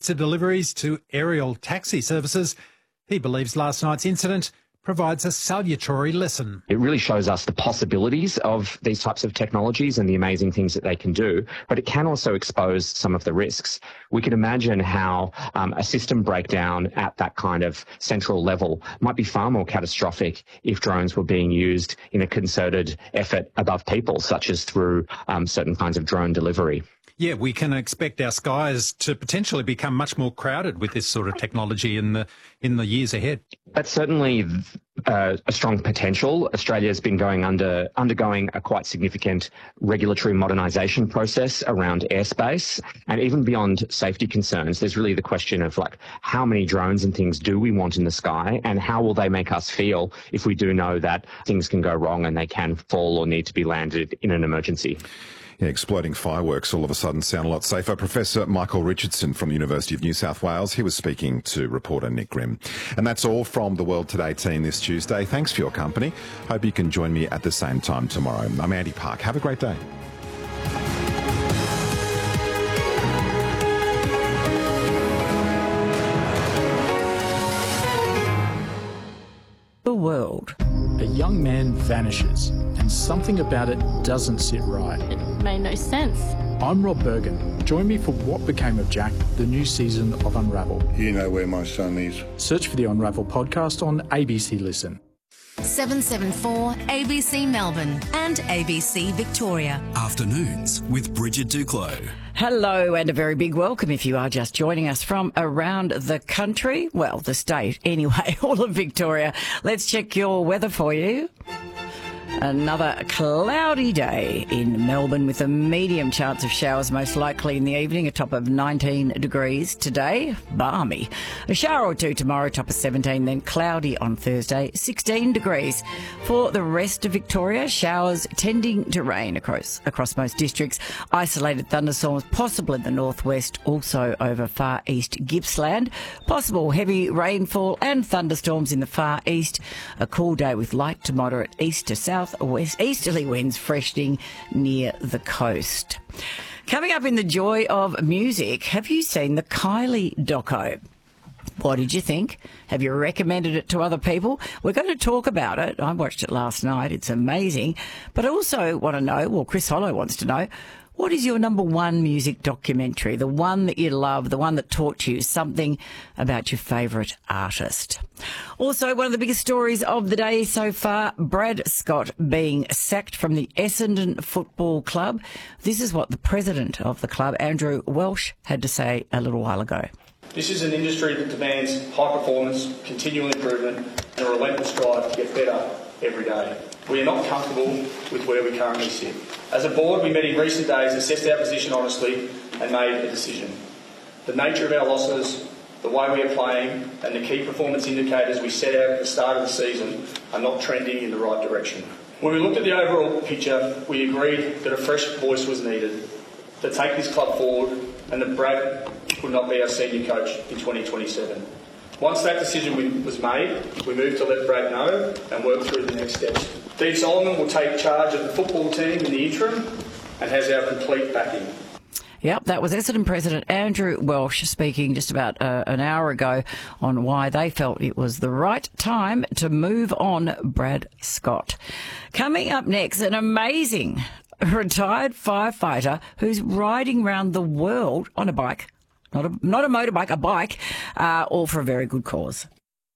pizza deliveries to aerial taxi services. He believes last night's incident provides a salutary lesson. It really shows us the possibilities of these types of technologies and the amazing things that they can do, but it can also expose some of the risks. We can imagine how a system breakdown at that kind of central level might be far more catastrophic if drones were being used in a concerted effort above people, such as through certain kinds of drone delivery. Yeah, we can expect our skies to potentially become much more crowded with this sort of technology in the years ahead. That's certainly a strong potential. Australia has been undergoing a quite significant regulatory modernisation process around airspace, and even beyond safety concerns, there's really the question of how many drones and things do we want in the sky, and how will they make us feel if we do know that things can go wrong and they can fall or need to be landed in an emergency. Yeah, exploding fireworks all of a sudden sound a lot safer. Professor Michael Richardson from the University of New South Wales, he was speaking to reporter Nick Grimm. And that's all from the World Today team this Tuesday. Thanks for your company. Hope you can join me at the same time tomorrow. I'm Andy Park. Have a great day. The world. A young man vanishes, and something about it doesn't sit right. It made no sense. I'm Rob Bergen. Join me for What Became of Jack, the new season of Unravel. You know where my son is. Search for the Unravel podcast on ABC Listen. 774 ABC Melbourne and ABC Victoria. Afternoons with Bridget Duclos. Hello and a very big welcome if you are just joining us from around the country. Well, the state anyway, all of Victoria. Let's check your weather for you. Another cloudy day in Melbourne with a medium chance of showers most likely in the evening, a top of 19 degrees today. Balmy. A shower or two tomorrow, top of 17, then cloudy on Thursday, 16 degrees. For the rest of Victoria, showers tending to rain across most districts. Isolated thunderstorms possible in the northwest, also over far east Gippsland. Possible heavy rainfall and thunderstorms in the far east. A cool day with light to moderate east to south west easterly winds freshening near the coast. Coming up in the joy of music, have you seen the Kylie doco? What did you think? Have you recommended it to other people? We're going to talk about it. I watched it last night. It's amazing. But I also want to know, well, Chris Hollow wants to know, what is your number one music documentary? The one that you love, the one that taught you something about your favourite artist. Also, one of the biggest stories of the day so far, Brad Scott being sacked from the Essendon Football Club. This is what the president of the club, Andrew Welsh, had to say a little while ago. This is an industry that demands high performance, continual improvement and a relentless drive to get better every day. We are not comfortable with where we currently sit. As a board, we met in recent days, assessed our position honestly and made a decision. The nature of our losses, the way we are playing and the key performance indicators we set out at the start of the season are not trending in the right direction. When we looked at the overall picture, we agreed that a fresh voice was needed to take this club forward and that Brad would not be our senior coach in 2027. Once that decision was made, we moved to let Brad know and work through the next steps. Dean Solomon will take charge of the football team in the interim and has our complete backing. Yep, that was Essendon President Andrew Welsh speaking just about an hour ago on why they felt it was the right time to move on Brad Scott. Coming up next, an amazing retired firefighter who's riding around the world on a bike. Not a motorbike, a bike, all for a very good cause.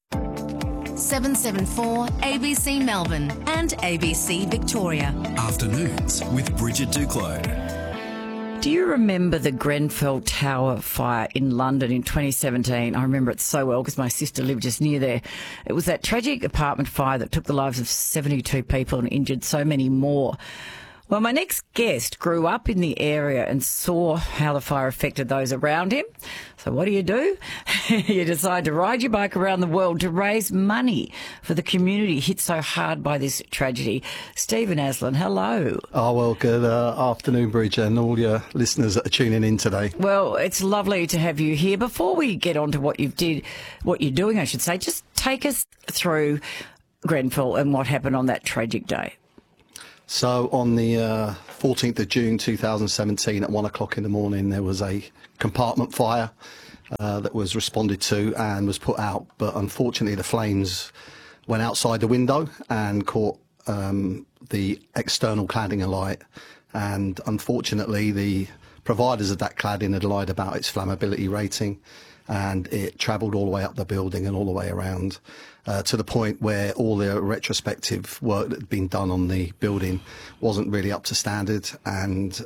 774 ABC Melbourne and ABC Victoria. Afternoons with Bridget Duclos. Do you remember the Grenfell Tower fire in London in 2017? I remember it so well because my sister lived just near there. It was that tragic apartment fire that took the lives of 72 people and injured so many more. Well, my next guest grew up in the area and saw how the fire affected those around him. So what do? You decide to ride your bike around the world to raise money for the community hit so hard by this tragedy. Stephen Aslan, hello. Oh, well, good afternoon, Bridget, and all your listeners that are tuning in today. Well, it's lovely to have you here. Before we get on to what you're doing, I should say, just take us through Grenfell and what happened on that tragic day. So on the 14th of June 2017 at 1 o'clock in the morning, there was a compartment fire that was responded to and was put out. But unfortunately, the flames went outside the window and caught the external cladding alight. And unfortunately, the providers of that cladding had lied about its flammability rating, and it travelled all the way up the building and all the way around to the point where all the retrospective work that had been done on the building wasn't really up to standard, and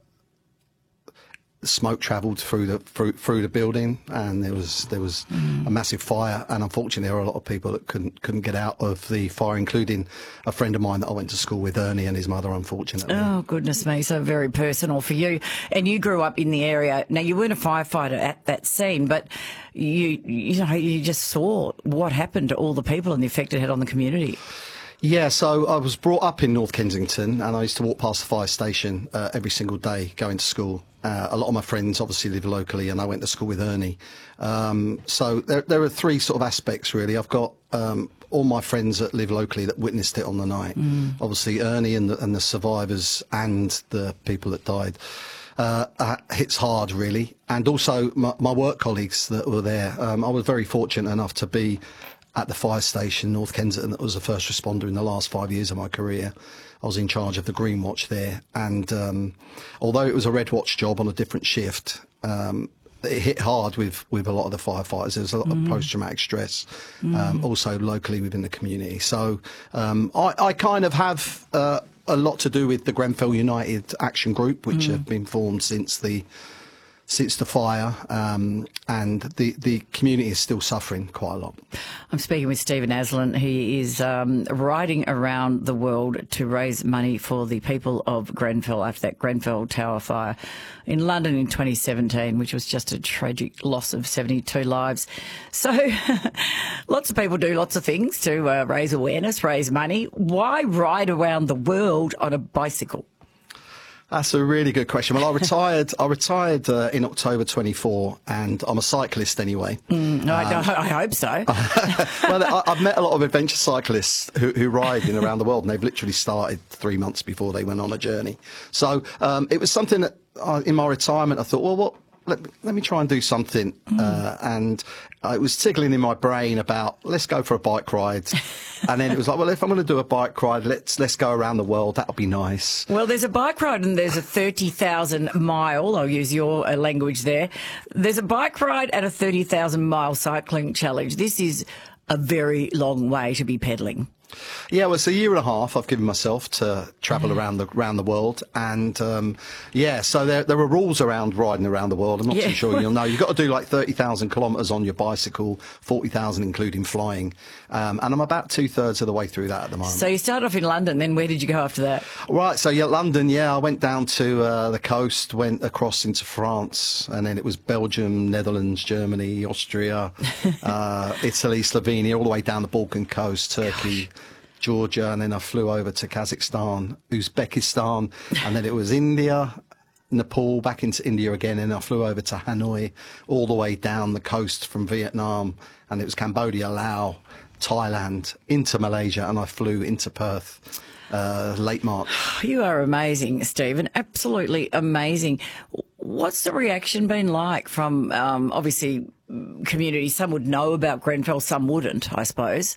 smoke travelled through the building, and there was a massive fire. And unfortunately, there were a lot of people that couldn't get out of the fire, including a friend of mine that I went to school with, Ernie, and his mother, unfortunately. Oh, goodness me, so very personal for you. And you grew up in the area. Now, you weren't a firefighter at that scene, but you just saw what happened to all the people and the effect it had on the community. Yeah, so I was brought up in North Kensington, and I used to walk past the fire station every single day going to school. A lot of my friends obviously live locally, and I went to school with Ernie. So there are three sort of aspects, really. I've got all my friends that live locally that witnessed it on the night. Obviously, Ernie and the survivors and the people that died. Hits hard, really. And also my work colleagues that were there. I was very fortunate enough to be at the fire station, North Kensington, that was the first responder in the last 5 years of my career. I was in charge of the Green Watch there, and although it was a Red Watch job on a different shift, it hit hard with a lot of the firefighters. There was a lot of post-traumatic stress, also locally within the community. So I kind of have a lot to do with the Grenfell United Action Group, which have been formed since the fire, and the community is still suffering quite a lot. I'm speaking with Stephen Aslan. He is riding around the world to raise money for the people of Grenfell after that Grenfell Tower fire in London in 2017, which was just a tragic loss of 72 lives. So lots of people do lots of things to raise awareness, raise money. Why ride around the world on a bicycle? That's a really good question. Well, I retired in October 24, and I'm a cyclist anyway. I hope so. Well, I've met a lot of adventure cyclists who ride around the world, and they've literally started 3 months before they went on a journey. So it was something that in my retirement I thought, well, let me try and do something. And it was tickling in my brain about, let's go for a bike ride. And then it was like, well, if I'm going to do a bike ride, let's go around the world. That'll be nice. Well, there's a bike ride and there's a 30,000 mile, I'll use your language there. There's a bike ride and a 30,000 mile cycling challenge. This is a very long way to be pedalling. Yeah, well, it's a year and a half I've given myself to travel around the world, and so there are rules around riding around the world. I'm not too sure you'll know. You've got to do like 30,000 kilometres on your bicycle, 40,000 including flying, and I'm about 2/3 of the way through that at the moment. So you started off in London, then where did you go after that? Right, so London, I went down to the coast, went across into France, and then it was Belgium, Netherlands, Germany, Austria, Italy, Slovenia, all the way down the Balkan coast, Turkey, Georgia, and then I flew over to Kazakhstan, Uzbekistan, and then it was India, Nepal, back into India again, and I flew over to Hanoi, all the way down the coast from Vietnam, and it was Cambodia, Laos, Thailand, into Malaysia, and I flew into Perth late March. You are amazing, Stephen, absolutely amazing. What's the reaction been like from, obviously, communities? Some would know about Grenfell, some wouldn't, I suppose.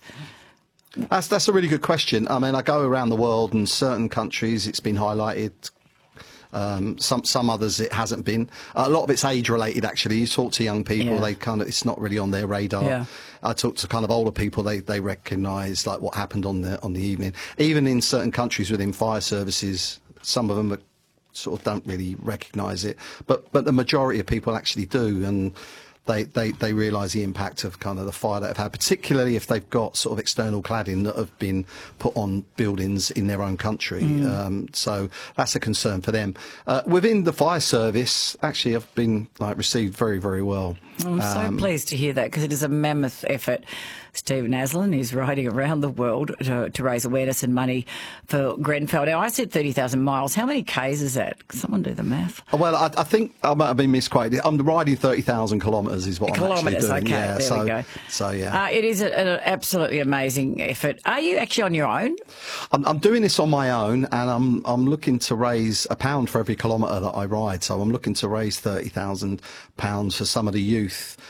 That's a really good question. I mean, I go around the world, and certain countries it's been highlighted. Some others it hasn't been. A lot of it's age related, actually. You talk to young people, they it's not really on their radar. Yeah. I talk to kind of older people, they recognise like what happened on the evening. Even in certain countries within fire services, some of them sort of don't really recognise it, but the majority of people actually do, and they realise the impact of kind of the fire that they've had, particularly if they've got sort of external cladding that have been put on buildings in their own country. So that's a concern for them. Within the fire service, actually, I've been received very, very well. I'm so pleased to hear that, because it is a mammoth effort. Stephen Aslan is riding around the world to raise awareness and money for Grenfell. Now, I said 30,000 miles. How many Ks is that? Can someone do the math? Well, I think I might have been misquoted. I'm riding 30,000 kilometres. kilometres is what I'm actually doing. Okay, yeah, there we go. So yeah. It is an absolutely amazing effort. Are you actually on your own? I'm doing this on my own, and I'm looking to raise £1 for every kilometre that I ride. So I'm looking to raise £30,000 for some of the youth